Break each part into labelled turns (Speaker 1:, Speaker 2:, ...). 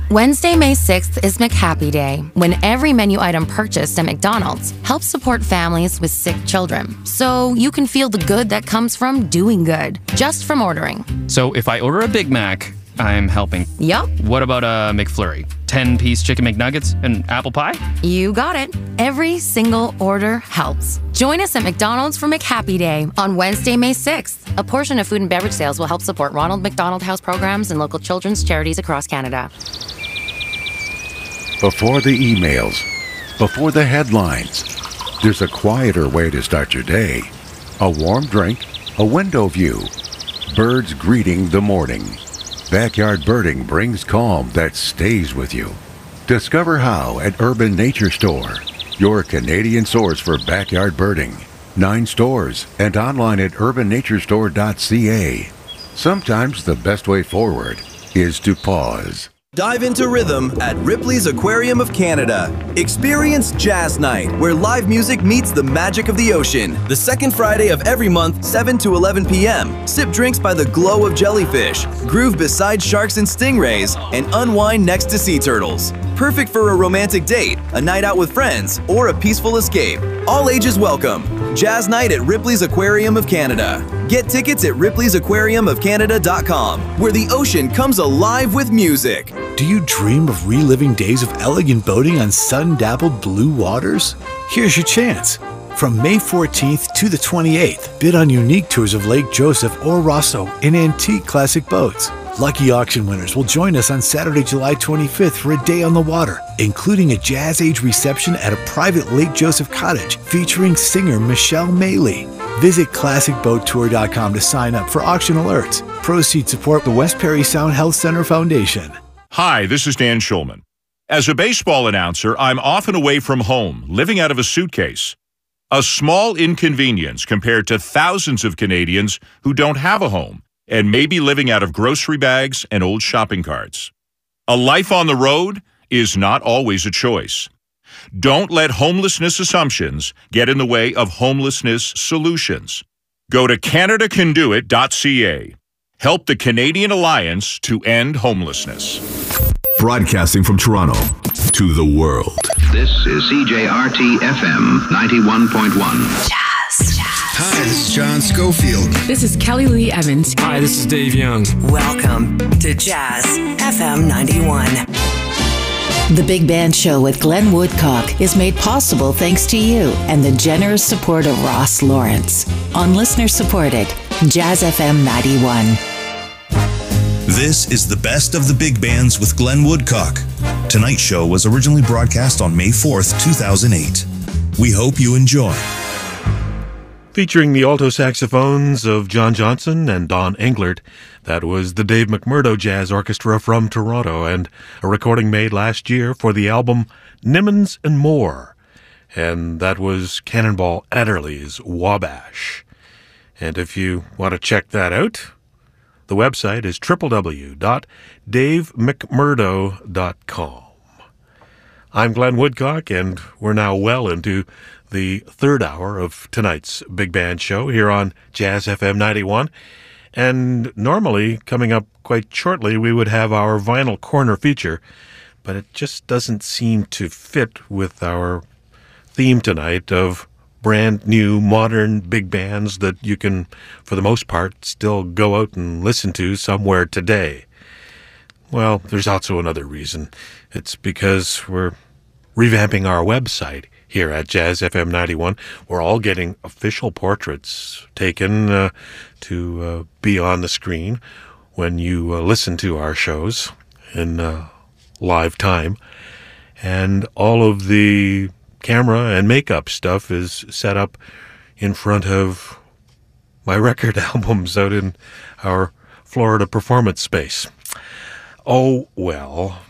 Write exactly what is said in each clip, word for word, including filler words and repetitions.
Speaker 1: Wednesday, May sixth is McHappy Day, when every menu item purchased at McDonald's helps support families with sick children. So you can feel the good that comes from doing good, just from ordering.
Speaker 2: So if I order a Big Mac, I'm helping.
Speaker 1: Yup.
Speaker 2: What about a McFlurry? ten-piece chicken McNuggets and apple pie?
Speaker 1: You got it. Every single order helps. Join us at McDonald's for McHappy Day on Wednesday, May sixth. A portion of food and beverage sales will help support Ronald McDonald House programs and local children's charities across Canada.
Speaker 3: Before the emails, before the headlines, there's a quieter way to start your day. A warm drink, a window view, birds greeting the morning. Backyard birding brings calm that stays with you. Discover how at Urban Nature Store, your Canadian source for backyard birding. Nine stores and online at urban nature store dot c a. Sometimes the best way forward is to pause.
Speaker 4: Dive into rhythm at Ripley's Aquarium of Canada. Experience Jazz Night, where live music meets the magic of the ocean. The second Friday of every month, seven to eleven p m Sip drinks by the glow of jellyfish, groove beside sharks and stingrays, and unwind next to sea turtles. Perfect for a romantic date, a night out with friends, or a peaceful escape. All ages welcome. Jazz Night at Ripley's Aquarium of Canada. Get tickets at ripley's aquarium of canada dot com, where the ocean comes alive with music.
Speaker 5: Do you dream of reliving days of elegant boating on sun-dappled blue waters? Here's your chance. From May fourteenth to the twenty-eighth, bid on unique tours of Lake Joseph or Rosso in antique classic boats. Lucky auction winners will join us on Saturday, July twenty-fifth for a day on the water, including a Jazz Age reception at a private Lake Joseph cottage featuring singer Michelle Maley. Visit classic boat tour dot com to sign up for auction alerts. Proceeds support the West Perry Sound Health Center Foundation.
Speaker 6: Hi, this is Dan Schulman. As a baseball announcer, I'm often away from home, living out of a suitcase. A small inconvenience compared to thousands of Canadians who don't have a home and may be living out of grocery bags and old shopping carts. A life on the road is not always a choice. Don't let homelessness assumptions get in the way of homelessness solutions. Go to canada can do it dot c a. Help the Canadian Alliance to End Homelessness.
Speaker 7: Broadcasting from Toronto to the world.
Speaker 8: This is C J R T F M ninety-one point one.
Speaker 9: Jazz, jazz.
Speaker 10: Hi, this is John Schofield.
Speaker 11: This is Kelly Lee Evans.
Speaker 12: Hi, this is Dave Young.
Speaker 9: Welcome to Jazz F M ninety-one.
Speaker 13: The Big Band Show with Glenn Woodcock is made possible thanks to you and the generous support of Ross Lawrence on listener-supported Jazz F M ninety-one.
Speaker 7: This is the best of the big bands with Glenn Woodcock. Tonight's show was originally broadcast on May fourth, two thousand eight. We hope you enjoy.
Speaker 14: Featuring the alto saxophones of John Johnson and Don Englert, that was the Dave McMurdo Jazz Orchestra from Toronto, and a recording made last year for the album Nimmons and More. And that was Cannonball Adderley's Wabash. And if you want to check that out, the website is w w w dot dave mcmurdo dot com. I'm Glenn Woodcock, and we're now well into the third hour of tonight's Big Band Show here on Jazz F M ninety-one. And normally, coming up quite shortly, we would have our Vinyl Corner feature, but it just doesn't seem to fit with our theme tonight of brand new, modern big bands that you can, for the most part, still go out and listen to somewhere today. Well, there's also another reason. It's because we're revamping our website here at Jazz F M ninety-one. We're all getting official portraits taken uh, to uh, be on the screen when you uh, listen to our shows in uh, live time. And all of the camera and makeup stuff is set up in front of my record albums out in our Florida performance space. Oh, well,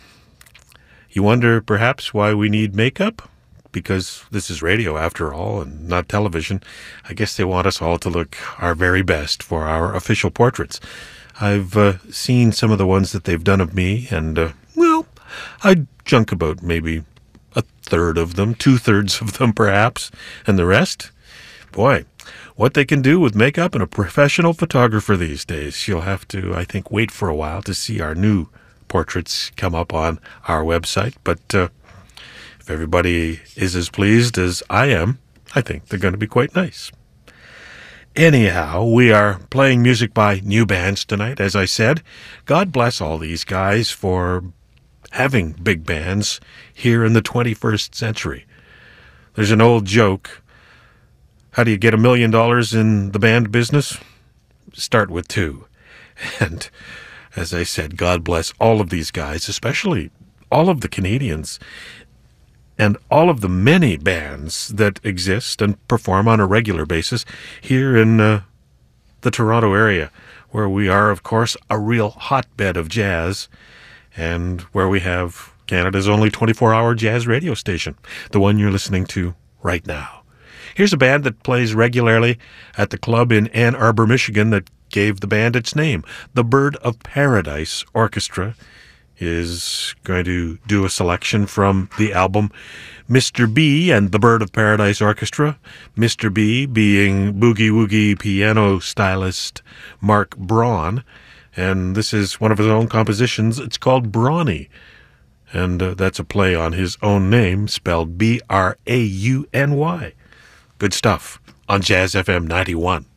Speaker 14: you wonder perhaps why we need makeup? Because this is radio after all and not television. I guess they want us all to look our very best for our official portraits. I've uh, seen some of the ones that they've done of me, and, uh, well, I'd junk about maybe a third of them, two-thirds of them perhaps, and the rest, boy, what they can do with makeup and a professional photographer these days. You'll have to, I think, wait for a while to see our new portraits come up on our website. But uh, if everybody is as pleased as I am, I think they're going to be quite nice. Anyhow, we are playing music by new bands tonight, as I said. God bless all these guys for having big bands here in the twenty-first century. There's an old joke. How do you get a million dollars in the band business? Start with two. And as I said, God bless all of these guys, especially all of the Canadians and all of the many bands that exist and perform on a regular basis here in uh, the Toronto area, where we are, of course, a real hotbed of jazz, and where we have Canada's only twenty-four hour jazz radio station, the one you're listening to right now. Here's a band that plays regularly at the club in Ann Arbor, Michigan that gave the band its name. The Bird of Paradise Orchestra is going to do a selection from the album Mister B and the Bird of Paradise Orchestra, Mister B being boogie-woogie piano stylist Mark Braun, and this is one of his own compositions. It's called Brawny, and uh, that's a play on his own name, spelled B R A U N Y. Good stuff on Jazz F M ninety-one.